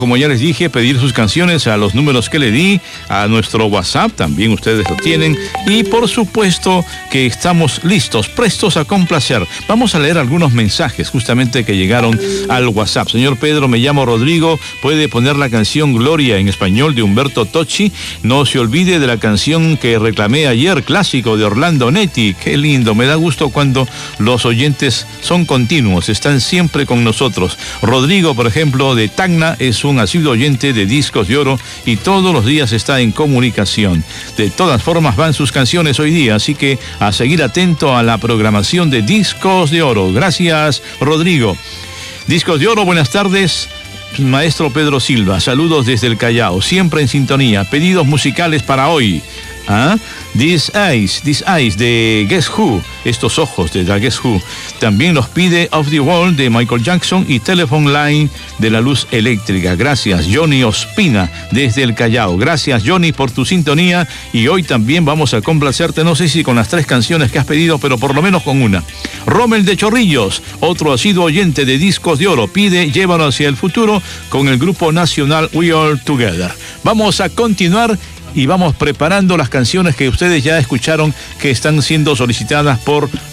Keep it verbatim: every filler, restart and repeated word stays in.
Como ya les dije, pedir sus canciones a los números que le di, a nuestro WhatsApp, también ustedes lo tienen. Y por supuesto que estamos listos, prestos a complacer. Vamos a leer algunos mensajes justamente que llegaron al WhatsApp. Señor Pedro, me llamo Rodrigo, puede poner la canción Gloria en español de Humberto Tocci. No se olvide de la canción que reclamé ayer, clásico de Orlando Netti. Qué lindo, me da gusto cuando los oyentes son continuos, están siempre con nosotros. Rodrigo, por ejemplo, de Tacna, es un un asiduo oyente de Discos de Oro y todos los días está en comunicación. De todas formas van sus canciones hoy día, así que a seguir atento a la programación de Discos de Oro. Gracias, Rodrigo. Discos de Oro, buenas tardes. Maestro Pedro Silva, saludos desde el Callao, siempre en sintonía. Pedidos musicales para hoy. ¿Ah? These Eyes, These Eyes de Guess Who, estos ojos de The Guess Who. También nos pide Off the Wall de Michael Jackson y Telephone Line de La Luz Eléctrica. Gracias, Johnny Ospina desde el Callao. Gracias, Johnny, por tu sintonía. Y hoy también vamos a complacerte, no sé si con las tres canciones que has pedido, pero por lo menos con una. Rommel de Chorrillos, otro asiduo oyente de Discos de Oro, pide Llévalo hacia el futuro con el grupo nacional We All Together. Vamos a continuar y vamos preparando las canciones que ustedes ya escucharon que están siendo solicitadas por